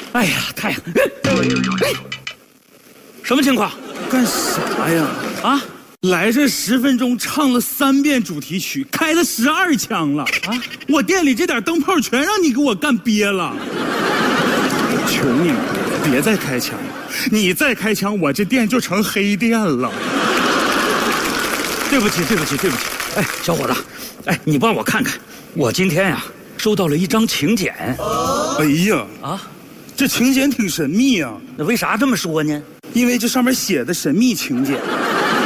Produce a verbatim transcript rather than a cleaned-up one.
哎呀，太阳！哎，什么情况？ 干啥呀？ 啊？ 来这十分钟，唱了三遍主题曲，开了十二枪了啊！我店里这点灯泡全让你给我干憋了。求你了，别再开枪了！你再开枪，我这店就成黑店了。 对不起，对不起，对不起！哎，小伙子，哎，你帮我看看，我今天呀、啊、收到了一张请柬。 哎呀啊，这请柬挺神秘啊！ 那为啥这么说呢？ 因为这上面写的神秘请柬。